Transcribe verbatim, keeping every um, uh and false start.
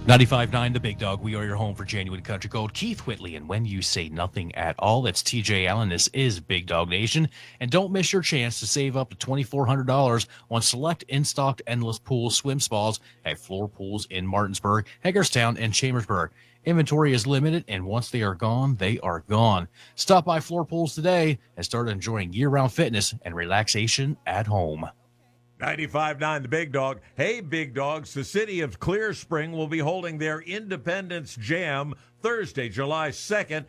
ninety-five point nine The Big Dog. We are your home for genuine country gold. Keith Whitley, and when you say nothing at all, that's T J Allen. This is Big Dog Nation. And don't miss your chance to save up to twenty-four hundred dollars on select in-stocked endless pool swim spas at Floor Pools in Martinsburg, Hagerstown, and Chambersburg. Inventory is limited, and once they are gone, they are gone. Stop by Floor Pools today and start enjoying year-round fitness and relaxation at home. ninety-five point nine The Big Dog. Hey, Big Dogs, the city of Clear Spring will be holding their Independence Jam Thursday, July second